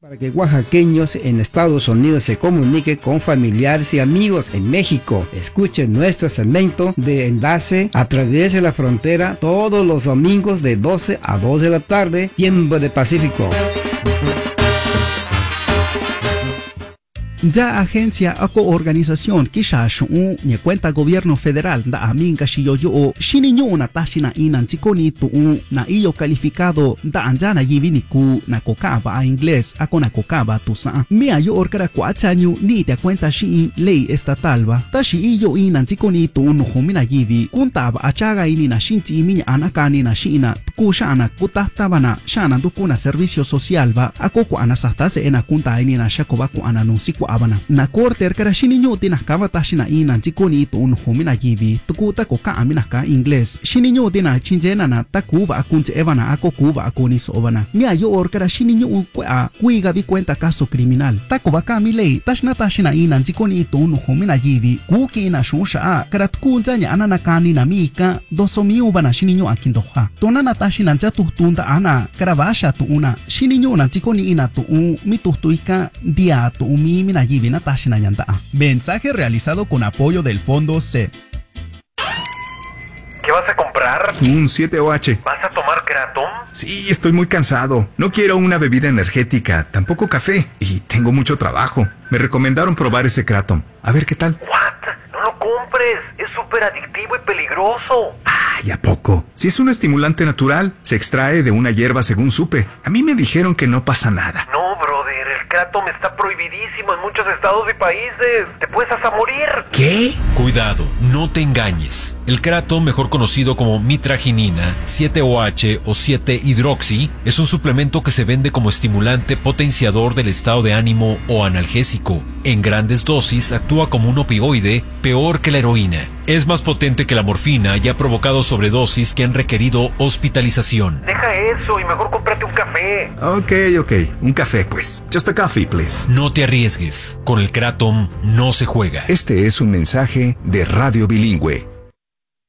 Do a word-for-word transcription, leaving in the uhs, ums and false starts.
Para que oaxaqueños en Estados Unidos se comuniquen con familiares y amigos en México. Escuchen nuestro segmento de Enlace a través de la frontera todos los domingos de doce a dos de la tarde, tiempo de Pacífico. Ya agencia o organización kisha shu ni cuenta gobierno federal da aminga shiyoyo o shininyo na tashina inan chikoni tu na iyo calificado da anjana yibini ku na kokaba a inglés a kona kokaba tu sa mi ayo orkara kwachanyu ni te cuenta shi ley estatal ba tashi iyo inan chikoni tu no humina yibi kuntaba achaga ini na shinti iminya anakani na shina kushana kutahtabana shana dukuna servicio social ba akoko anasastase ena kunta ini na shakobaku ananunsiku abana na korte erkara shininyo tinakaba tashina ina chikoni to un homina yibi tukuta koka amina ka inglés shininyo tina chinjena na takuba akunche evana ako kuba akoni sobana mi ayo orkara shininyo ukwa kuiga bi cuenta caso criminal takoba ka mi lei tashna tashina ina chikoni to un homina yibi kuki na shusha karatkunja nya anana kani na mika dosomi ubana shininyo akindoha tonana tashina jatutunda ana karabasha tu una shininyo na chikoni ina tu mi tutuika dia tu mi mina Mensaje realizado con apoyo del Fondo C. ¿Qué vas a comprar? Un siete O H. ¿Vas a tomar Kratom? Sí, estoy muy cansado. No quiero una bebida energética, tampoco café. Y tengo mucho trabajo. Me recomendaron probar ese Kratom. A ver qué tal. ¿What? No lo compres. Es súper adictivo y peligroso. Ay, ¿a poco? Si es un estimulante natural, se extrae de una hierba según supe. A mí me dijeron que no pasa nada. No, brother. El Kratom está prohibidísimo en muchos estados y países. Te puedes hasta morir. ¿Qué? Cuidado, no te engañes. El Kratom, mejor conocido como mitraginina, siete O H o siete hidroxi, es un suplemento que se vende como estimulante potenciador del estado de ánimo o analgésico. En grandes dosis actúa como un opioide peor que la heroína. Es más potente que la morfina y ha provocado sobredosis que han requerido hospitalización. Deja eso y mejor cómprate un café. Ok, ok. Un café, pues. Just a coffee, please. No te arriesgues. Con el Kratom no se juega. Este es un mensaje de Radio Bilingüe.